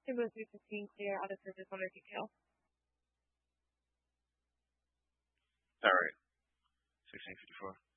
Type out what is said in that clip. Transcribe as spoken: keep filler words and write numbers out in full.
to move through fifteen clear out of service on our detail. All right. sixteen fifty-four.